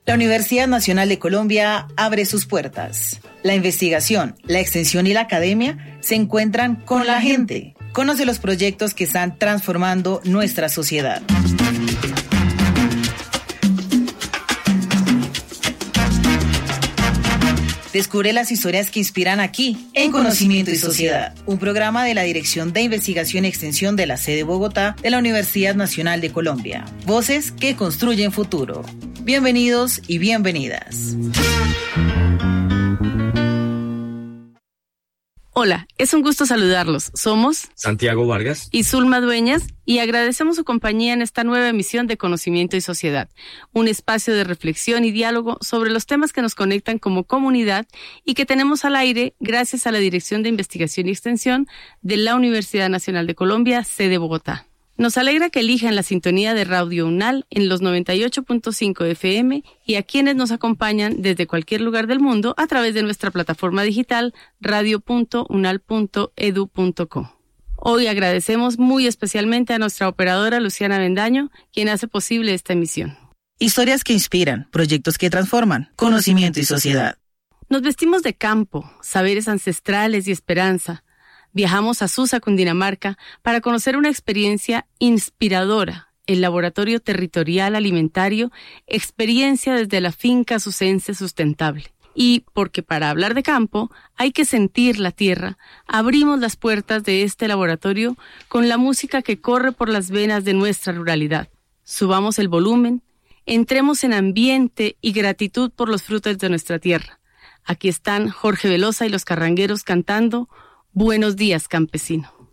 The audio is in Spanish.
La Universidad Nacional de Colombia abre sus puertas. La investigación, la extensión y la academia se encuentran con la gente. Conoce los proyectos que están transformando nuestra sociedad. Descubre las historias que inspiran aquí, en Conocimiento y Sociedad, un programa de la Dirección de Investigación y Extensión de la sede Bogotá de la Universidad Nacional de Colombia. Voces que construyen futuro. Bienvenidos y bienvenidas. Hola, es un gusto saludarlos. Somos Santiago Vargas y Zulma Dueñas y agradecemos su compañía en esta nueva emisión de Conocimiento y Sociedad, un espacio de reflexión y diálogo sobre los temas que nos conectan como comunidad y que tenemos al aire gracias a la Dirección de Investigación y Extensión de la Universidad Nacional de Colombia, sede Bogotá. Nos alegra que elijan la sintonía de Radio UNAL en los 98.5 FM y a quienes nos acompañan desde cualquier lugar del mundo a través de nuestra plataforma digital radio.unal.edu.co. Hoy agradecemos muy especialmente a nuestra operadora Luciana Bendaño, quien hace posible esta emisión. Historias que inspiran, proyectos que transforman, conocimiento y sociedad. Nos vestimos de campo, saberes ancestrales y esperanza. Viajamos a Susa, Cundinamarca, para conocer una experiencia inspiradora, el Laboratorio Territorial Alimentario, experiencia desde la finca susense sustentable. Y porque para hablar de campo hay que sentir la tierra, abrimos las puertas de este laboratorio con la música que corre por las venas de nuestra ruralidad. Subamos el volumen, entremos en ambiente y gratitud por los frutos de nuestra tierra. Aquí están Jorge Velosa y los Carrangueros cantando Buenos días, campesino.